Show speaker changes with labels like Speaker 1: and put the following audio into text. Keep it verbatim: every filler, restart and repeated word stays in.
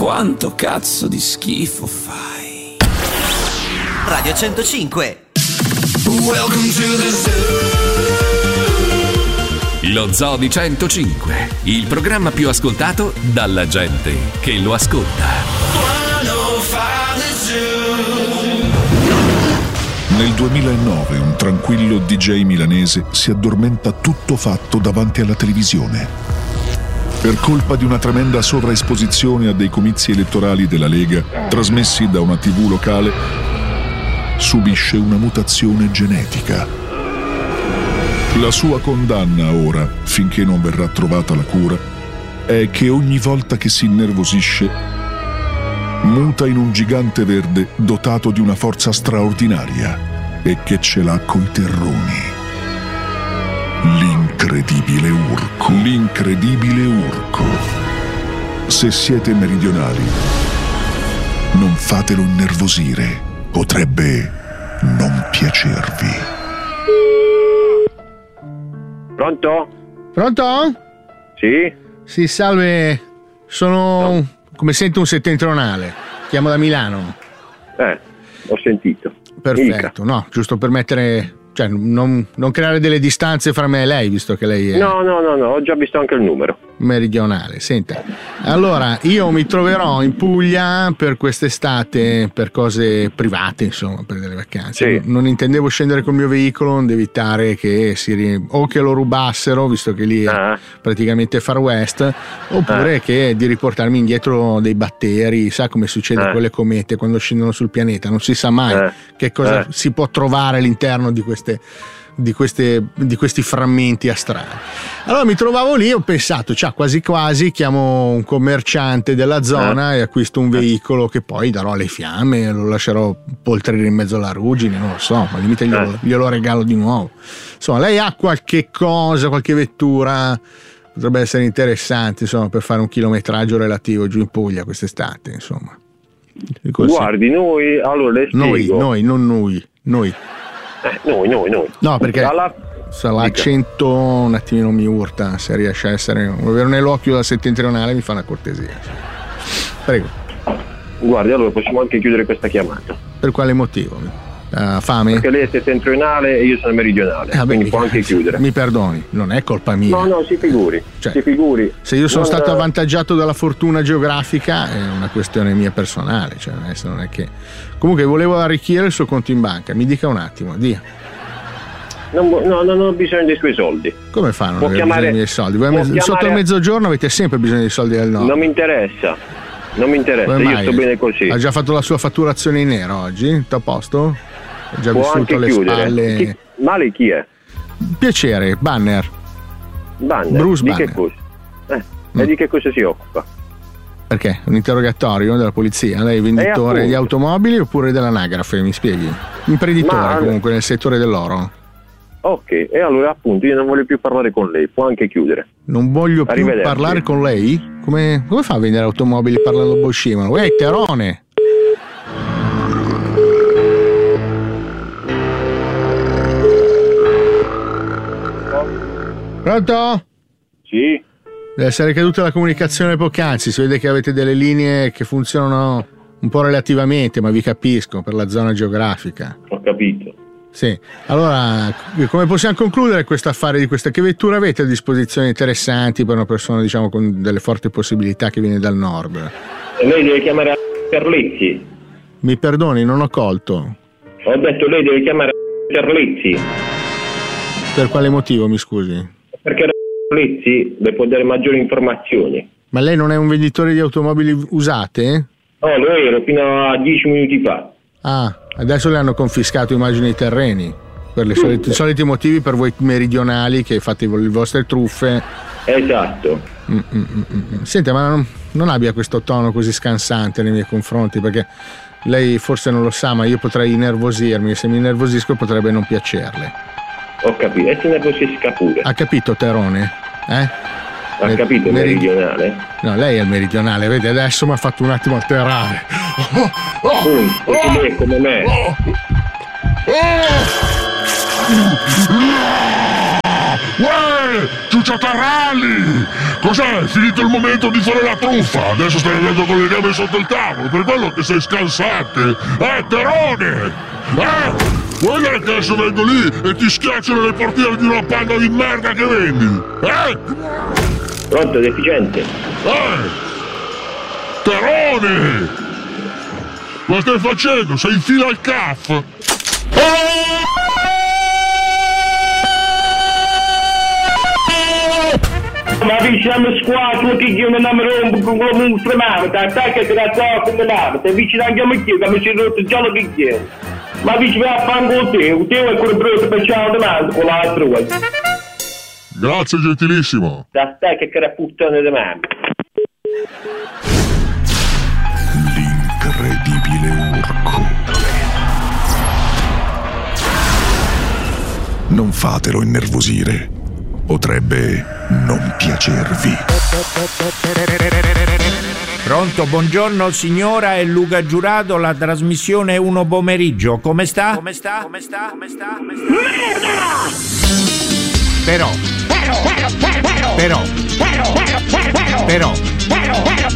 Speaker 1: quanto cazzo di schifo fai.
Speaker 2: Radio centocinque.
Speaker 1: Welcome to the zoo.
Speaker 3: Lo Zoo di centocinque, il programma più ascoltato dalla gente che lo ascolta.
Speaker 4: Nel duemilanove un tranquillo D J milanese si addormenta tutto fatto davanti alla televisione. Per colpa di una tremenda sovraesposizione a dei comizi elettorali della Lega, trasmessi da una tivù locale, subisce una mutazione genetica. La sua condanna ora, finché non verrà trovata la cura, è che ogni volta che si innervosisce muta in un gigante verde dotato di una forza straordinaria e che ce l'ha coi terroni. L'incredibile Urco. L'incredibile Urco. Se siete meridionali, non fatelo innervosire. Potrebbe non piacervi.
Speaker 5: Pronto?
Speaker 6: Pronto?
Speaker 5: Sì?
Speaker 6: Sì, salve. Sono,
Speaker 5: no.
Speaker 6: come sento, un settentrionale. Chiamo da Milano.
Speaker 5: Eh, ho sentito.
Speaker 6: Perfetto, Mica. No, giusto per mettere... Cioè, non, non creare delle distanze fra me e lei, visto che lei è...
Speaker 5: No, no, no, no, ho già visto anche il numero.
Speaker 6: Meridionale, senta. Allora, io mi troverò in Puglia per quest'estate, per cose private, insomma, per delle vacanze.
Speaker 5: Sì.
Speaker 6: Non intendevo scendere col mio veicolo, onde evitare che si ri... o che lo rubassero, visto che lì è
Speaker 5: ah.
Speaker 6: praticamente Far West, oppure
Speaker 5: ah.
Speaker 6: che di riportarmi indietro dei batteri. Sa come succede
Speaker 5: ah.
Speaker 6: con le comete quando scendono sul pianeta? Non si sa mai
Speaker 5: ah.
Speaker 6: che cosa
Speaker 5: ah.
Speaker 6: si può trovare all'interno di queste Di, queste, di questi frammenti astrali. Allora mi trovavo lì, ho pensato, cioè quasi quasi chiamo un commerciante della zona eh. e acquisto un veicolo che poi darò alle fiamme, lo lascerò poltrire in mezzo alla ruggine, non lo so, ma al limite glielo, eh. glielo regalo di nuovo. Insomma, lei ha qualche cosa, qualche vettura, potrebbe essere interessante, insomma, per fare un chilometraggio relativo giù in Puglia quest'estate, insomma.
Speaker 5: Guardi, noi, allora le spiego.
Speaker 6: Noi, noi, non noi, noi.
Speaker 5: Eh, noi, noi, noi.
Speaker 6: No, perché
Speaker 5: Alla...
Speaker 6: l'accento un attimino mi urta, se riesce a essere avere nell'occhio da settentrionale mi fa una cortesia. Prego.
Speaker 5: Guardi, allora possiamo anche chiudere questa chiamata.
Speaker 6: Per quale motivo? Uh, fame?
Speaker 5: Perché lei è settentrionale e io sono meridionale, eh, quindi può anche chiudere.
Speaker 6: Mi perdoni, non è colpa mia.
Speaker 5: No, no, si figuri,
Speaker 6: cioè,
Speaker 5: si figuri.
Speaker 6: Se io sono
Speaker 5: non...
Speaker 6: stato avvantaggiato dalla fortuna geografica è una questione mia personale, cioè non è che... Comunque volevo arricchire il suo conto in banca, mi dica un attimo, dia.
Speaker 5: Non, no, non ho bisogno dei suoi soldi.
Speaker 6: Come fa a non
Speaker 5: può
Speaker 6: avere
Speaker 5: chiamare,
Speaker 6: bisogno dei soldi? Voi
Speaker 5: chiamare...
Speaker 6: Sotto il mezzogiorno avete sempre bisogno dei soldi del nord.
Speaker 5: Non mi interessa, non mi interessa, io sto bene così.
Speaker 6: Ha già fatto la sua fatturazione in nero oggi? Tutto a posto? Ha già
Speaker 5: può
Speaker 6: vissuto
Speaker 5: anche
Speaker 6: alle
Speaker 5: chiudere.
Speaker 6: spalle?
Speaker 5: Chi... Ma lei chi è?
Speaker 6: Piacere, Banner.
Speaker 5: Banner?
Speaker 6: Bruce
Speaker 5: di
Speaker 6: Banner.
Speaker 5: Che cosa? Eh,
Speaker 6: mm.
Speaker 5: E di che cosa si occupa?
Speaker 6: Perché? Un interrogatorio della polizia? Lei è venditore di automobili oppure dell'anagrafe? Mi spieghi? Imprenditore Ma... comunque nel settore dell'oro.
Speaker 5: Ok, e allora appunto io non voglio più parlare con lei, può anche chiudere.
Speaker 6: Non voglio più parlare con lei? Come, come fa a vendere automobili parlando boscimano? Ehi, Terone! Pronto?
Speaker 5: Sì.
Speaker 6: Deve essere caduta la comunicazione poc'anzi, si vede che avete delle linee che funzionano un po' relativamente, ma vi capisco, per la zona geografica.
Speaker 5: Ho capito.
Speaker 6: Sì, allora come possiamo concludere questo affare di questa? Che vettura avete a disposizione interessanti per una persona, diciamo, con delle forti possibilità che viene dal nord?
Speaker 5: E lei deve chiamare Carlizzi.
Speaker 6: Mi perdoni, non ho colto.
Speaker 5: Ho detto lei deve chiamare Carlizzi.
Speaker 6: Per quale motivo, mi scusi?
Speaker 5: Perché Carlizzi le può dare maggiori informazioni.
Speaker 6: Ma lei non è un venditore di automobili usate?
Speaker 5: No, lo ero fino a dieci minuti fa.
Speaker 6: Ah, adesso le hanno confiscato, immagino, i terreni per le soliti, i soliti motivi per voi meridionali che fate le vostre truffe.
Speaker 5: Esatto.
Speaker 6: Mm, mm, mm, mm. Senta, ma non, non abbia questo tono così scansante nei miei confronti, perché lei forse non lo sa, ma io potrei innervosirmi e se mi innervosisco potrebbe non piacerle.
Speaker 5: Ho capito, e se nervosisca pure.
Speaker 6: Ha capito, Terone? Eh?
Speaker 5: Ha Le, capito il meridionale?
Speaker 6: No, lei è il meridionale, vedi, adesso mi ha fatto un attimo alterare.
Speaker 5: Oh, oh, Appunto, perché lei è come me.
Speaker 6: Oh, oh.
Speaker 7: Uè, ciucciatarralli! Cos'è? È finito il momento di fare la truffa! Adesso stai andando con le gambe sotto il tavolo, per quello che sei scansante! Eh, Terone! Eh! Vuoi che adesso vengo lì e ti schiacciano le portiere di una panna di merda che vendi? Eh?
Speaker 5: Pronto, deficiente?
Speaker 7: Eh! Terone! Cosa stai facendo? Sei in fila al C A F?
Speaker 8: Ma vicino squadra che io non mi rompo con quello mostro mano, ti attacca e ti razzava come mano, ti vicino anche a me che mi ci rotto già lo che chiedo. Ma vicino a fango te, te è quello brutto per ciao di mano con l'altro.
Speaker 7: Grazie gentilissimo.
Speaker 8: Ti attacca che era puttana di mano.
Speaker 4: L'incredibile Urco. Non fatelo innervosire. Potrebbe non piacervi.
Speaker 9: Pronto, buongiorno signora, è Luca Giurato, la trasmissione è uno pomeriggio. Come sta? Come sta? Come sta? Come sta? Come sta? Merda! Però. Però. Però. Però. Però. Però.